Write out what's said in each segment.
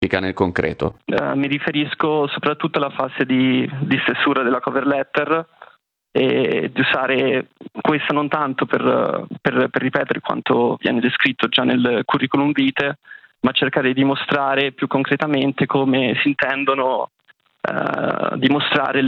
pratica nel concreto? Mi riferisco soprattutto alla fase di stesura della cover letter e di usare questa non tanto per ripetere quanto viene descritto già nel curriculum vitae, ma cercare di mostrare più concretamente come si intendono dimostrare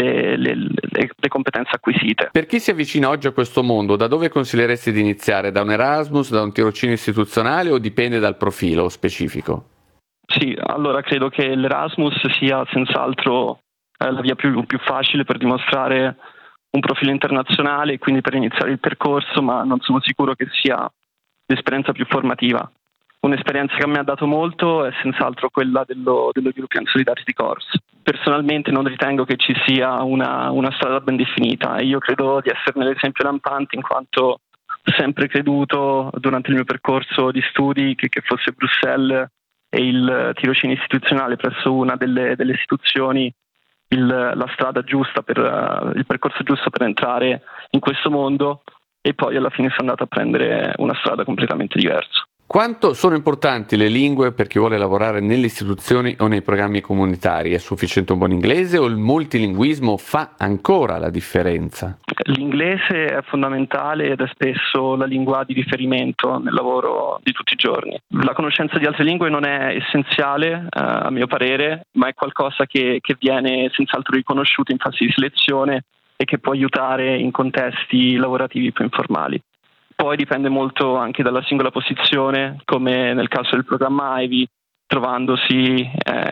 le competenze acquisite. Per chi si avvicina oggi a questo mondo, da dove consiglieresti di iniziare? Da un Erasmus, da un tirocinio istituzionale o dipende dal profilo specifico? Sì, allora credo che l'Erasmus sia senz'altro la via più facile per dimostrare un profilo internazionale e quindi per iniziare il percorso, ma non sono sicuro che sia l'esperienza più formativa. Un'esperienza che mi ha dato molto è senz'altro quella dello European Solidarity Corps. Personalmente non ritengo che ci sia una strada ben definita. Io credo di esserne l'esempio lampante, in quanto ho sempre creduto durante il mio percorso di studi che fosse Bruxelles e il tirocinio istituzionale presso una delle istituzioni la strada giusta il percorso giusto per entrare in questo mondo, e poi alla fine sono andato a prendere una strada completamente diversa. Quanto sono importanti le lingue per chi vuole lavorare nelle istituzioni o nei programmi comunitari? È sufficiente un buon inglese o il multilinguismo fa ancora la differenza? L'inglese è fondamentale ed è spesso la lingua di riferimento nel lavoro di tutti i giorni. La conoscenza di altre lingue non è essenziale, a mio parere, ma è qualcosa che viene senz'altro riconosciuto in fase di selezione e che può aiutare in contesti lavorativi più informali. Poi dipende molto anche dalla singola posizione, come nel caso del programma Ivy, trovandosi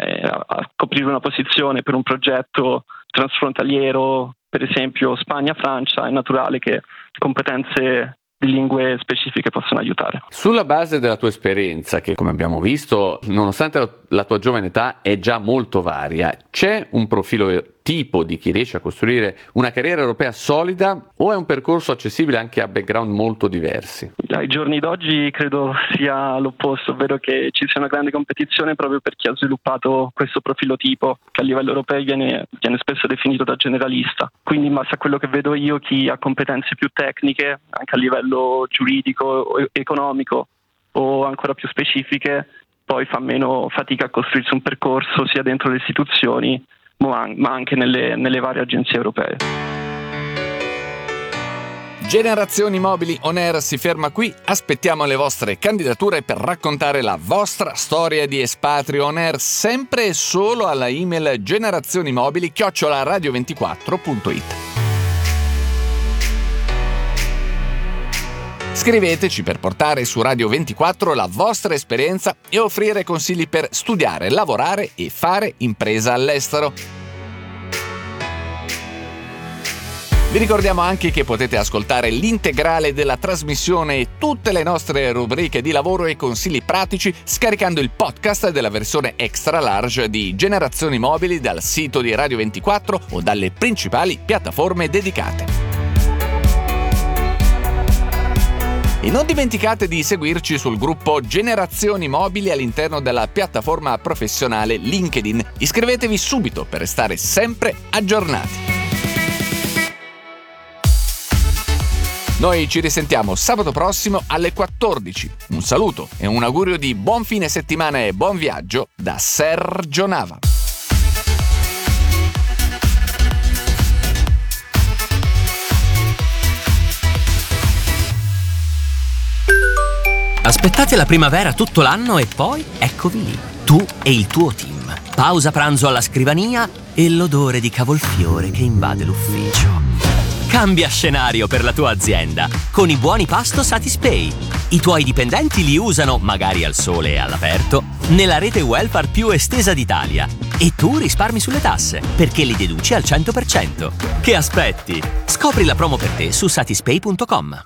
a coprire una posizione per un progetto transfrontaliero, per esempio Spagna-Francia, è naturale che competenze di lingue specifiche possono aiutare. Sulla base della tua esperienza, che come abbiamo visto, nonostante la tua giovane età è già molto varia, c'è un profilo tipo di chi riesce a costruire una carriera europea solida o è un percorso accessibile anche a background molto diversi? Ai giorni d'oggi credo sia l'opposto, ovvero che ci sia una grande competizione proprio per chi ha sviluppato questo profilo tipo, che a livello europeo viene spesso definito da generalista. Quindi in base a quello che vedo io, chi ha competenze più tecniche, anche a livello giuridico o economico o ancora più specifiche, poi fa meno fatica a costruirsi un percorso sia dentro le istituzioni ma anche nelle varie agenzie europee. Generazioni Mobili On Air si ferma qui. Aspettiamo le vostre candidature per raccontare la vostra storia di espatrio on air, sempre e solo alla email generazionimobili@radio24.it. Scriveteci per portare su Radio 24 la vostra esperienza e offrire consigli per studiare, lavorare e fare impresa all'estero. Vi ricordiamo anche che potete ascoltare l'integrale della trasmissione e tutte le nostre rubriche di lavoro e consigli pratici scaricando il podcast della versione extra large di Generazioni Mobili dal sito di Radio 24 o dalle principali piattaforme dedicate. E non dimenticate di seguirci sul gruppo Generazioni Mobili all'interno della piattaforma professionale LinkedIn. Iscrivetevi subito per restare sempre aggiornati. Noi ci risentiamo sabato prossimo alle 14. Un saluto e un augurio di buon fine settimana e buon viaggio da Sergio Nava. Aspettate la primavera tutto l'anno e poi eccovi lì, tu e il tuo team. Pausa pranzo alla scrivania e l'odore di cavolfiore che invade l'ufficio. Cambia scenario per la tua azienda con i buoni pasto Satispay. I tuoi dipendenti li usano, magari al sole e all'aperto, nella rete welfare più estesa d'Italia. E tu risparmi sulle tasse, perché li deduci al 100%. Che aspetti? Scopri la promo per te su satispay.com.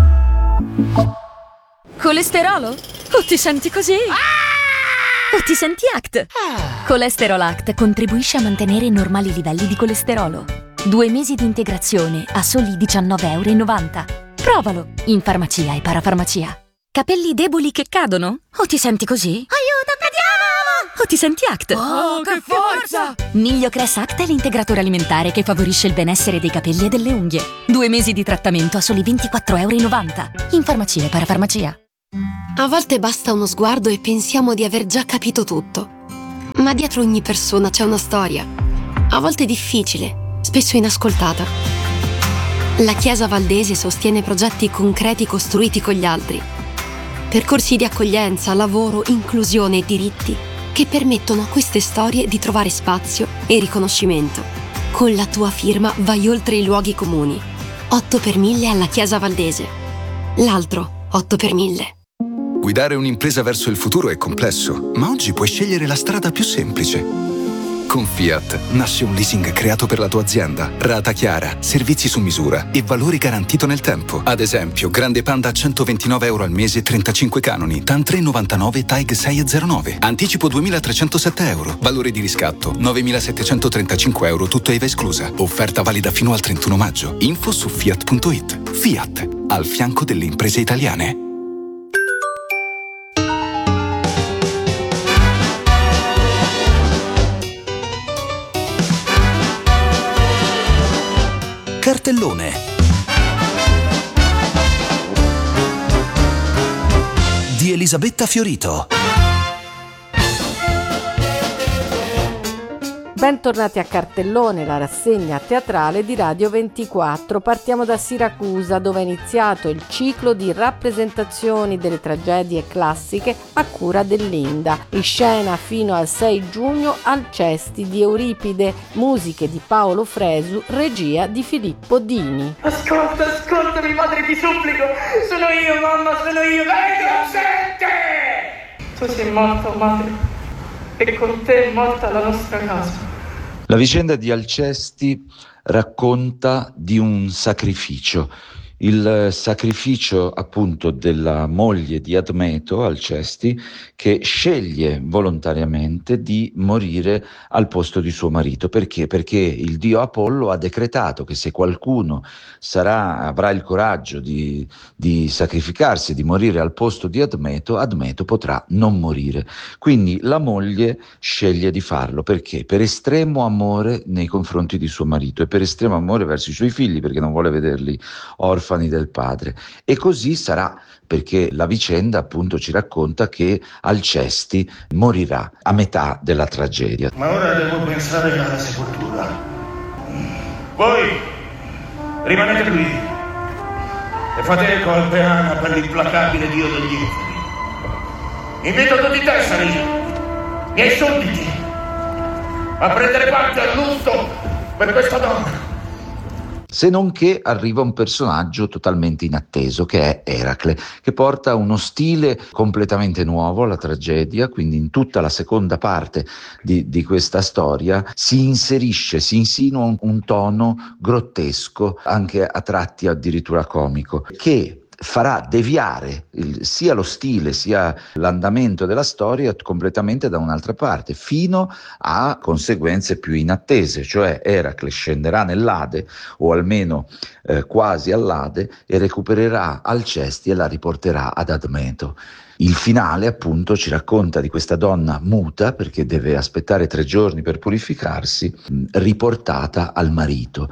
Colesterolo? O ti senti così? O ti senti ACT? Colesterol ACT contribuisce a mantenere normali livelli di colesterolo. 2 mesi di integrazione a soli €19,90. Provalo in farmacia e parafarmacia. Capelli deboli che cadono? O ti senti così? Aiuto, cadiamo! O ti senti ACT? Oh, che forza! Migliocress ACT è l'integratore alimentare che favorisce il benessere dei capelli e delle unghie. 2 mesi di trattamento a soli €24,90. In farmacia e parafarmacia. A volte basta uno sguardo e pensiamo di aver già capito tutto. Ma dietro ogni persona c'è una storia, a volte difficile, spesso inascoltata. La Chiesa Valdese sostiene progetti concreti costruiti con gli altri. Percorsi di accoglienza, lavoro, inclusione e diritti che permettono a queste storie di trovare spazio e riconoscimento. Con la tua firma vai oltre i luoghi comuni. 8 per 1000 alla Chiesa Valdese. L'altro 8 per 1000. Guidare un'impresa verso il futuro è complesso, ma oggi puoi scegliere la strada più semplice. Con Fiat nasce un leasing creato per la tua azienda, rata chiara, servizi su misura e valore garantito nel tempo. Ad esempio, Grande Panda a €129 al mese, 35 canoni, TAN 399, TAIG 609. Anticipo €2.307, valore di riscatto €9.735, tutto IVA esclusa. Offerta valida fino al 31 maggio. Info su Fiat.it. Fiat, al fianco delle imprese italiane. Cartellone. Di Elisabetta Fiorito. Bentornati a Cartellone, la rassegna teatrale di Radio 24. Partiamo da Siracusa, dove è iniziato il ciclo di rappresentazioni delle tragedie classiche a cura dell'Inda. In scena fino al 6 giugno Alcesti di Euripide, musiche di Paolo Fresu, regia di Filippo Dini. Ascoltami, madre, ti supplico. Sono io, mamma, sono io. Lei non sente! Tu sei morta, madre, e con te è morta la nostra casa. La vicenda di Alcesti racconta di un sacrificio, il sacrificio appunto della moglie di Admeto, Alcesti, che sceglie volontariamente di morire al posto di suo marito. Perché? Perché il dio Apollo ha decretato che se qualcuno avrà il coraggio di sacrificarsi, di morire al posto di Admeto, Admeto potrà non morire. Quindi la moglie sceglie di farlo. Perché? Per estremo amore nei confronti di suo marito e per estremo amore verso i suoi figli, perché non vuole vederli orfani del padre. E così sarà, perché la vicenda appunto ci racconta che Alcesti morirà a metà della tragedia. Ma ora devo pensare alla sepoltura. Voi rimanete qui e fate eco al peana per l'implacabile dio degli inferi. Invito tutti i tesseri, miei sudditi, a prendere parte al lutto per questa donna. Se non che arriva un personaggio totalmente inatteso, che è Eracle, che porta uno stile completamente nuovo alla tragedia. Quindi in tutta la seconda parte di questa storia si insinua un tono grottesco, anche a tratti addirittura comico, che farà deviare sia lo stile sia l'andamento della storia completamente da un'altra parte, fino a conseguenze più inattese, cioè Eracle scenderà nell'Ade, o almeno quasi all'Ade, e recupererà Alcesti e la riporterà ad Admeto. Il finale appunto ci racconta di questa donna muta, perché deve aspettare 3 giorni per purificarsi, riportata al marito.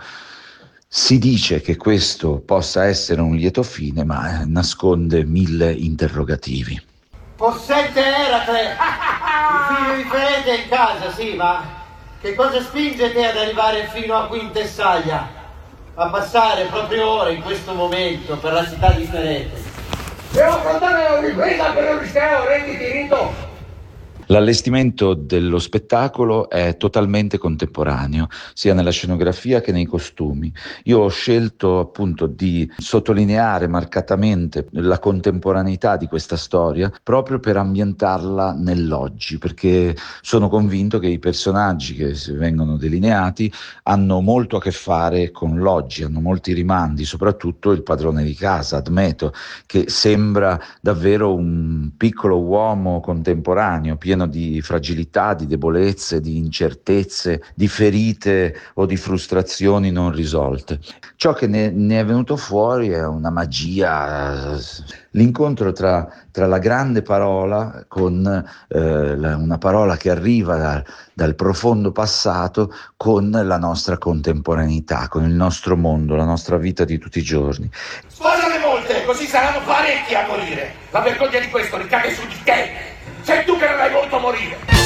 Si dice che questo possa essere un lieto fine, ma nasconde 1000 interrogativi. Possente Eracle, il figlio di Ferete è in casa, sì, ma che cosa spinge te ad arrivare fino a Quintessaglia? A passare proprio ora, in questo momento, per la città di Ferete? Devo affrontare la difesa per Euristeo, re di Tirinto. L'allestimento dello spettacolo è totalmente contemporaneo, sia nella scenografia che nei costumi. Io ho scelto appunto di sottolineare marcatamente la contemporaneità di questa storia proprio per ambientarla nell'oggi, perché sono convinto che i personaggi che vengono delineati hanno molto a che fare con l'oggi, hanno molti rimandi, soprattutto il padrone di casa, Admeto, che sembra davvero un piccolo uomo contemporaneo, pieno di fragilità, di debolezze, di incertezze, di ferite o di frustrazioni non risolte. Ciò che ne è venuto fuori è una magia, l'incontro tra la grande parola con una parola che arriva dal profondo passato con la nostra contemporaneità, con il nostro mondo, la nostra vita di tutti i giorni. Sposane molte, così saranno parecchi a morire. La vergogna di questo ricade su di te. Sei tu che non hai voluto morire.